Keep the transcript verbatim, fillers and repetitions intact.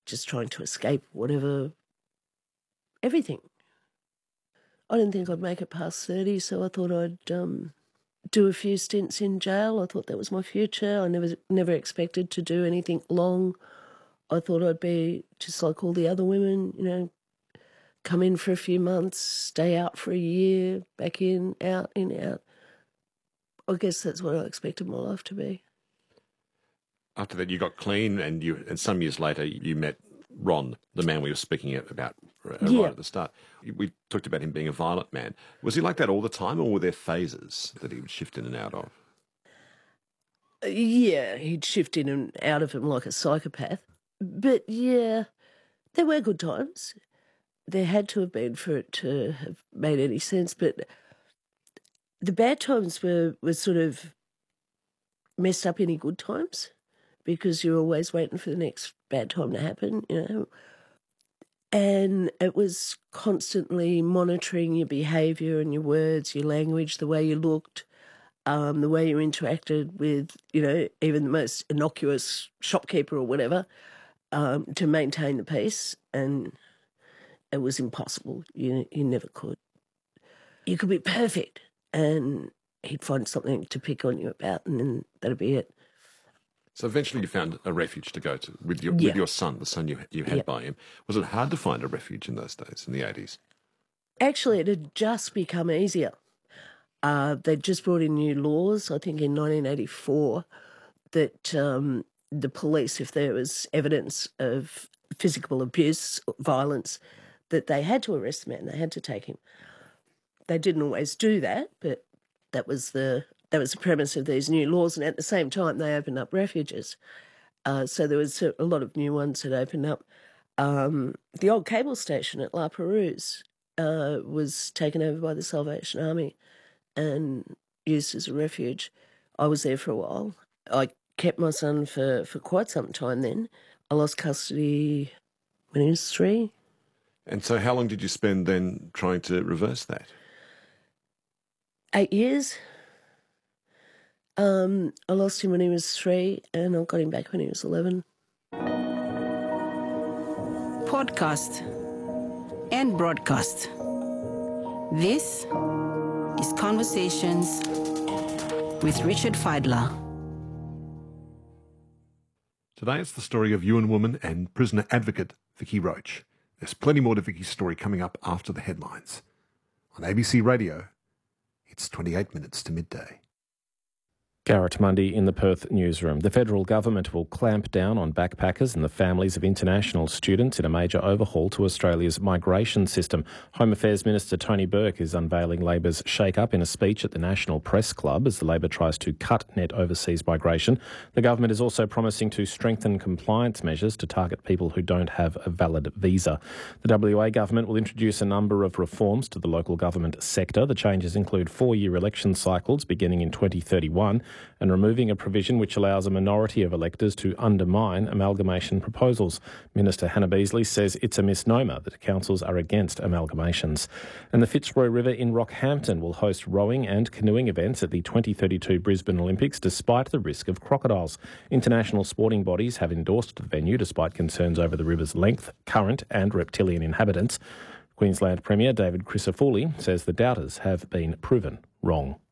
just trying to escape whatever, everything. I didn't think I'd make it past thirty, so I thought I'd um, do a few stints in jail. I thought that was my future. I never never expected to do anything long. I thought I'd be just like all the other women, you know, come in for a few months, stay out for a year, back in, out, in, out. I guess that's what I expected my life to be. After that, you got clean, and you, and some years later, you met Ron, the man we were speaking about uh, Yeah. right at the start. We talked about him being a violent man. Was he like that all the time, or were there phases that he would shift in and out of? Uh, yeah, he'd shift in and out of him like a psychopath. But yeah, there were good times. There had to have been for it to have made any sense, but the bad times were, were sort of messed up any good times because you're always waiting for the next bad time to happen, you know. And it was constantly monitoring your behaviour and your words, your language, the way you looked, um, the way you interacted with, you know, even the most innocuous shopkeeper or whatever, um, to maintain the peace. And it was impossible. You, you never could. You could be perfect, and he'd find something to pick on you about, and then that'd be it. So eventually you found a refuge to go to with your, Yeah. with your son, the son you, you had Yeah. by him. Was it hard to find a refuge in those days, in the eighties? Actually, it had just become easier. Uh, they'd just brought in new laws, I think in nineteen eighty-four, that um, the police, if there was evidence of physical abuse, violence, that they had to arrest the man, they had to take him. They didn't always do that, but that was the that was the premise of these new laws. And at the same time, they opened up refuges. Uh, so there was a lot of new ones that opened up. Um, the old cable station at La Perouse uh, was taken over by the Salvation Army and used as a refuge. I was there for a while. I kept my son for, for quite some time then. I lost custody when he was three. And so how long did you spend then trying to reverse that? Eight years. Um, I lost him when he was three, and I got him back when he was eleven. Podcast and broadcast. This is Conversations with Richard Fidler. Today it's the story of Yuin woman and prisoner advocate Vicky Roach. There's plenty more to Vicky's story coming up after the headlines. On A B C Radio, it's twenty-eight minutes to midday. Garrett Mundy in the Perth newsroom. The federal government will clamp down on backpackers and the families of international students in a major overhaul to Australia's migration system. Home Affairs Minister Tony Burke is unveiling Labor's shake-up in a speech at the National Press Club as the Labor tries to cut net overseas migration. The government is also promising to strengthen compliance measures to target people who don't have a valid visa. The W A government will introduce a number of reforms to the local government sector. The changes include four-year election cycles beginning in twenty thirty-one and removing a provision which allows a minority of electors to undermine amalgamation proposals. Minister Hannah Beasley says it's a misnomer that councils are against amalgamations. And the Fitzroy River in Rockhampton will host rowing and canoeing events at the twenty thirty-two Brisbane Olympics despite the risk of crocodiles. International sporting bodies have endorsed the venue despite concerns over the river's length, current and reptilian inhabitants. Queensland Premier David Crisafulli says the doubters have been proven wrong.